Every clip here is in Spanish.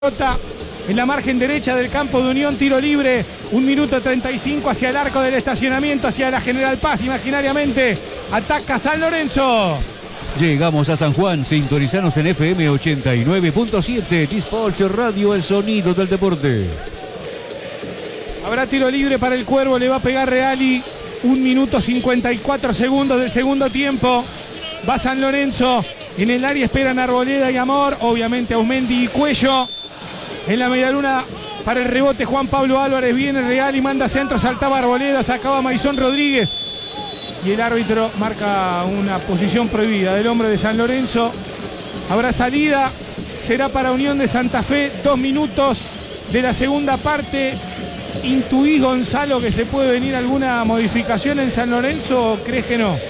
pelota en la margen derecha del campo de Unión, tiro libre, 1 minuto 35 hacia el arco del estacionamiento, hacia la General Paz, imaginariamente ataca San Lorenzo. Llegamos a San Juan, sintonizanos en FM 89.7, Dispatch Radio, el sonido del deporte. Habrá tiro libre para el Cuervo, le va a pegar Reali, 1 minuto 54 segundos del segundo tiempo. Va San Lorenzo, en el área esperan Arboleda y Amor, obviamente Aumendi y Cuello. En la medialuna para el rebote Juan Pablo Álvarez, viene Reali, manda centro, saltaba Arboleda, sacaba Maisón Rodríguez. Y el árbitro marca una posición prohibida del hombre de San Lorenzo. Habrá salida, será para Unión de Santa Fe, 2 minutos de la segunda parte. ¿Intuís, Gonzalo, que se puede venir alguna modificación en San Lorenzo o crees que no?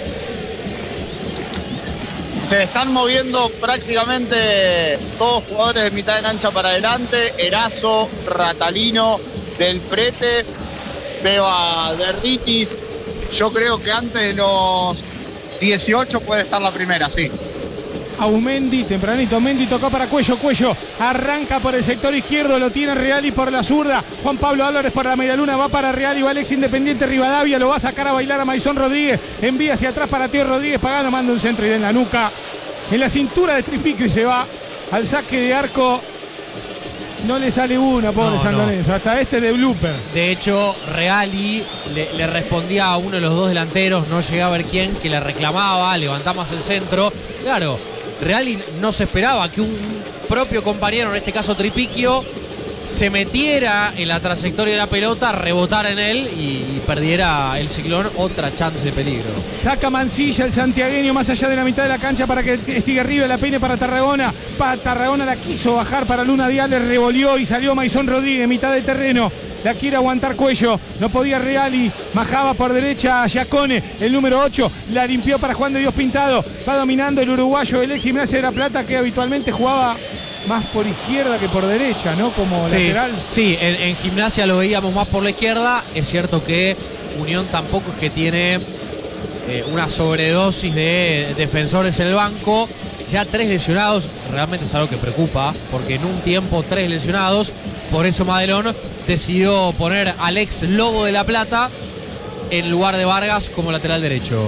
Se están moviendo prácticamente todos jugadores de mitad de cancha para adelante. Erazo, Ratalino, Del Prete, veo a Derritis. Yo creo que antes de los 18 puede estar la primera, sí. Aumendi, tempranito, Aumendi tocó para Cuello, Cuello arranca por el sector izquierdo, lo tiene Reali por la zurda, Juan Pablo Álvarez por la medialuna, va para Reali, va Alex Independiente Rivadavia, lo va a sacar a bailar a Maisón Rodríguez, envía hacia atrás para Teo Rodríguez, Pagano manda un centro y en la nuca, en la cintura de Tripiquio y se va al saque de arco. No le sale una, pobre San Lorenzo, hasta este de blooper. De hecho, Reali le respondía a uno de los dos delanteros, no llegué a ver quién, que le reclamaba, levantamos el centro. Claro, Reali no se esperaba que un propio compañero, en este caso Tripiquio, se metiera en la trayectoria de la pelota, rebotara en él y perdiera el Ciclón otra chance de peligro. Saca Mancilla el santiagueño más allá de la mitad de la cancha para que Estigarribia la peine para Tarragona. Tarragona la quiso bajar para Luna Dial, le revolvió y salió Maisón Rodríguez, mitad de terreno. La quiere aguantar Cuello, no podía Reali, bajaba por derecha a Giacone, el número 8, la limpió para Juan de Dios Pintado, va dominando el uruguayo del Gimnasia de La Plata, que habitualmente jugaba más por izquierda que por derecha, ¿no? Como lateral. Sí, en Gimnasia lo veíamos más por la izquierda. Es cierto que Unión tampoco es que tiene una sobredosis de defensores en el banco. Ya 3 lesionados, realmente es algo que preocupa, porque en un tiempo 3 lesionados. Por eso Madelón decidió poner al ex Lobo de La Plata en lugar de Vargas como lateral derecho.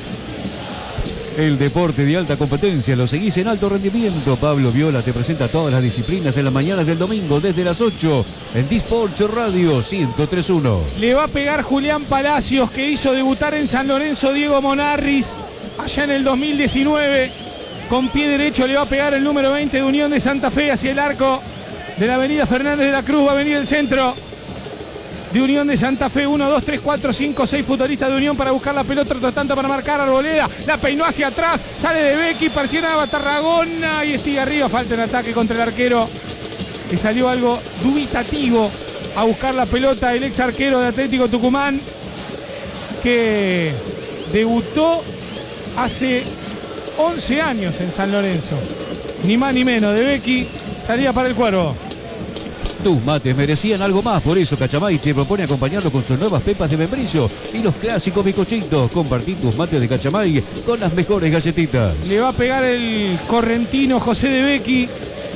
El deporte de alta competencia lo seguís en alto rendimiento. Pablo Viola te presenta todas las disciplinas en las mañanas del domingo desde las 8 en Dispatch Radio 103.1. Le va a pegar Julián Palacios, que hizo debutar en San Lorenzo Diego Monarris allá en el 2019. Con pie derecho le va a pegar el número 20 de Unión de Santa Fe hacia el arco de la avenida Fernández de la Cruz. Va a venir el centro de Unión de Santa Fe, 1, 2, 3, 4, 5, 6 futbolistas de Unión para buscar la pelota, otro tanto para marcar Arboleda, la peinó hacia atrás, sale de Becky, presionaba a Tarragona y Estigarribia, falta en ataque contra el arquero, que salió algo dubitativo a buscar la pelota, el ex arquero de Atlético Tucumán, que debutó hace 11 años en San Lorenzo, ni más ni menos, de Becky, salía para el Cuervo. Tus mates merecían algo más, por eso Cachamay te propone acompañarlo con sus nuevas pepas de membrillo y los clásicos bizcochitos. Compartí tus mates de Cachamay con las mejores galletitas. Le va a pegar el correntino José de Becky.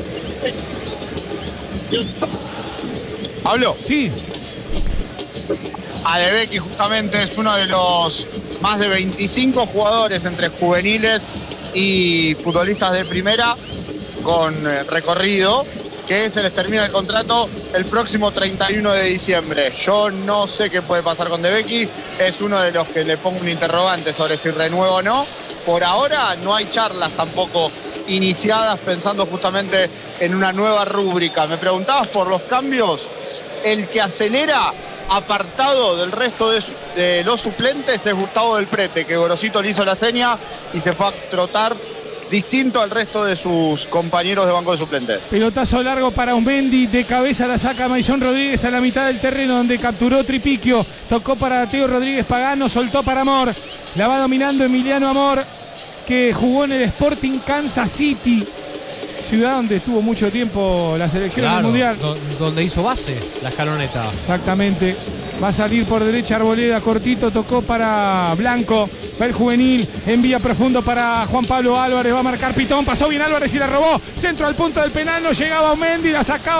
¿Pablo? Sí. A De Becky justamente es uno de los más de 25 jugadores entre juveniles y futbolistas de primera con recorrido, que se les termina el contrato el próximo 31 de diciembre. Yo no sé qué puede pasar con De Becky, es uno de los que le pongo un interrogante sobre si renueva o no. Por ahora no hay charlas tampoco iniciadas pensando justamente en una nueva rúbrica. Me preguntabas por los cambios, el que acelera apartado del resto de los suplentes es Gustavo Del Prete, que Gorosito le hizo la seña y se fue a trotar distinto al resto de sus compañeros de banco de suplentes. Pelotazo largo para Aumendi, de cabeza la saca Maisón Rodríguez a la mitad del terreno donde capturó Tripiquio, tocó para Teo Rodríguez Pagano, soltó para Amor, la va dominando Emiliano Amor, que jugó en el Sporting Kansas City, ciudad donde estuvo mucho tiempo la selección del Mundial. Donde hizo base la escaloneta. Exactamente. Va a salir por derecha Arboleda, cortito, tocó para Blanco. Va el juvenil, envía profundo para Juan Pablo Álvarez, va a marcar Pitón, pasó bien Álvarez y la robó. Centro al punto del penal, no llegaba Mendy, la sacaba.